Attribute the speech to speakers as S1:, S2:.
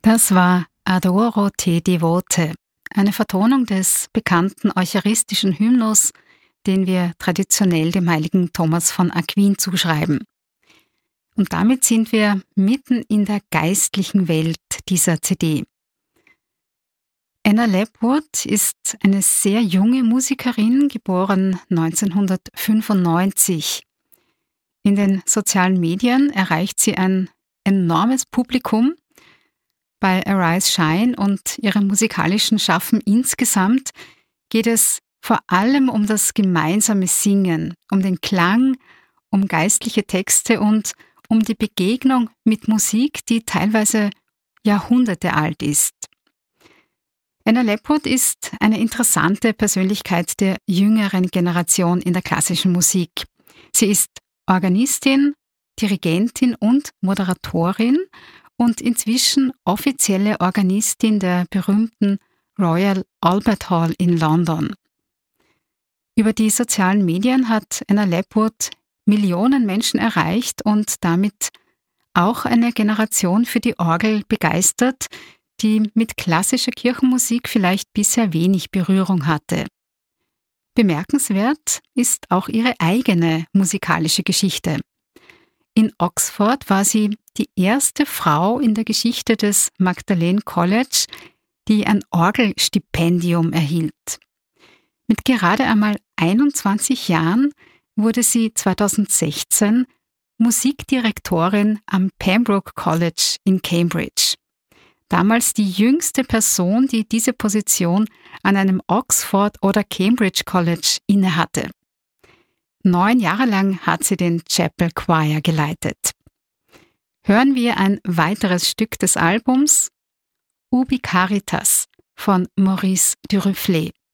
S1: Das war Adoro te devote, eine Vertonung des bekannten eucharistischen Hymnus, den wir traditionell dem heiligen Thomas von Aquin zuschreiben. Und damit sind wir mitten in der geistlichen Welt dieser CD. Anna Lepwood ist eine sehr junge Musikerin, geboren 1995. In den sozialen Medien erreicht sie ein enormes Publikum. Bei Arise Shine und ihrem musikalischen Schaffen insgesamt geht es vor allem um das gemeinsame Singen, um den Klang, um geistliche Texte und um die Begegnung mit Musik, die teilweise Jahrhunderte alt ist. Anna Lepwood ist eine interessante Persönlichkeit der jüngeren Generation in der klassischen Musik. Sie ist Organistin, Dirigentin und Moderatorin und inzwischen offizielle Organistin der berühmten Royal Albert Hall in London. Über die sozialen Medien hat Anna Lepwood Millionen Menschen erreicht und damit auch eine Generation für die Orgel begeistert, die mit klassischer Kirchenmusik vielleicht bisher wenig Berührung hatte. Bemerkenswert ist auch ihre eigene musikalische Geschichte. In Oxford war sie die erste Frau in der Geschichte des Magdalene College, die ein Orgelstipendium erhielt. Mit gerade einmal 21 Jahren wurde sie 2016 Musikdirektorin am Pembroke College in Cambridge. Damals die jüngste Person, die diese Position an einem Oxford oder Cambridge College innehatte. 9 Jahre lang hat sie den Chapel Choir geleitet. Hören wir ein weiteres Stück des Albums, Ubi Caritas von Maurice Duruflé.